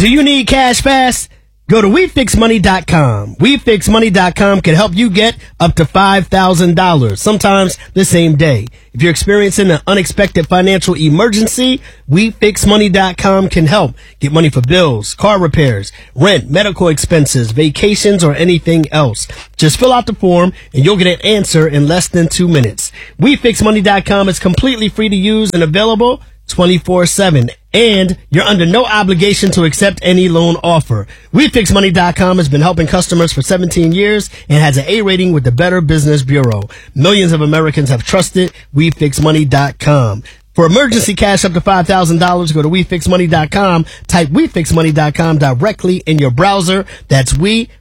Do you need cash fast? Go to WeFixMoney.com. WeFixMoney.com can help you get up to $5,000, sometimes the same day. If you're experiencing an unexpected financial emergency, WeFixMoney.com can help. Get money for bills, car repairs, rent, medical expenses, vacations, or anything else. Just fill out the form and you'll get an answer in less than 2 minutes. WeFixMoney.com is completely free to use and available 24/7. And you're under no obligation to accept any loan offer. WeFixMoney.com has been helping customers for 17 years and has an A rating with the Better Business Bureau. Millions of Americans have trusted WeFixMoney.com. For emergency cash up to $5,000, go to WeFixMoney.com. Type WeFixMoney.com directly in your browser. That's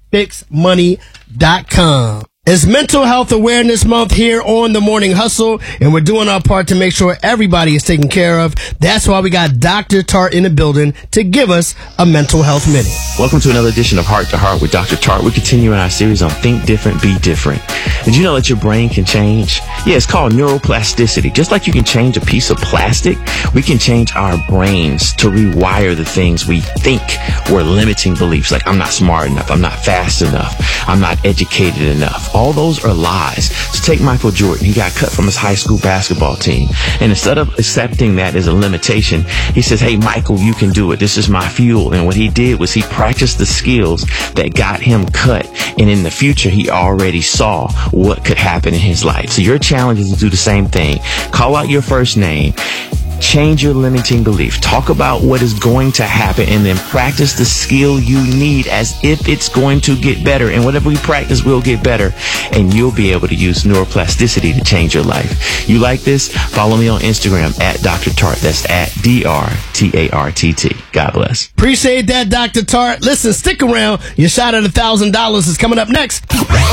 WeFixMoney.com. It's Mental Health Awareness Month here on The Morning Hustle, and we're doing our part to make sure everybody is taken care of. That's why we got Dr. Tart in the building to give us a mental health minute. Welcome to another edition of Heart to Heart with Dr. Tart. We're continuing our series on Think Different, Be Different. Did you know that your brain can change? Yeah, it's called neuroplasticity. Just like you can change a piece of plastic, we can change our brains to rewire the things we think were limiting beliefs, like I'm not smart enough, I'm not fast enough, I'm not educated enough. All those are lies. So take Michael Jordan. He got cut from his high school basketball team. And instead of accepting that as a limitation, he says, hey, Michael, you can do it. This is my fuel. And what he did was he practiced the skills that got him cut. And in the future, he already saw what could happen in his life. So your challenge is to do the same thing. Call out your first name. Change your limiting belief. Talk about what is going to happen and then practice the skill you need as if it's going to get better. And whatever we practice will get better. And you'll be able to use neuroplasticity to change your life. You like this? Follow me on Instagram at Dr. Tart. That's at DrTartt. God bless. Appreciate that, Dr. Tart. Listen, stick around. Your shot at $1,000 is coming up next.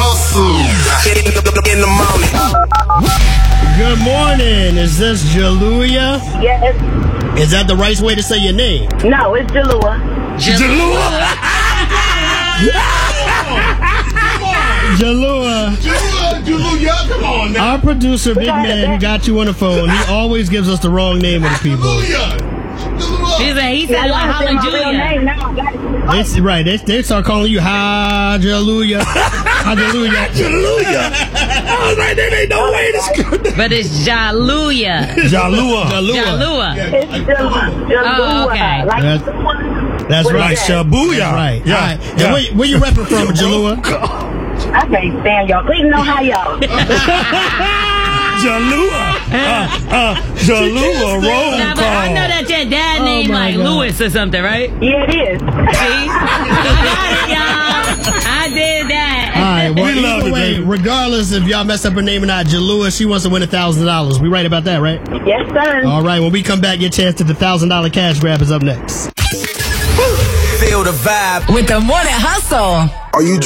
In the morning. Good morning. Is this Jaluia? Yes. Is that the right way to say your name? No, it's Jalua. Jalua, come on now. Our producer, Big Man, got you on the phone. He always gives us the wrong name of the people. He said like hallelujah. Right, they start calling you Hallelujah. Hallelujah. Hallelujah. I was like, there ain't no way this good. But it's Jaluia. Jalua. It's Jalua. Oh, okay. That's right. Shabuya. Right. Yeah. And where you repping from, Jalua? I can't stand y'all. Please know how y'all. Jalua. Jalua roll Nah, but I know that your dad named like God. Lewis or something, right? Yeah, it is. See? I got it, y'all. I did that. All right. Well, either way, regardless if y'all mess up her name or not, Jalua, she wants to win $1,000. We right about that, right? Yes, sir. All right. When we come back, your chance to the $1,000 cash grab is up next. Feel the vibe. With the Morning Hustle. Are you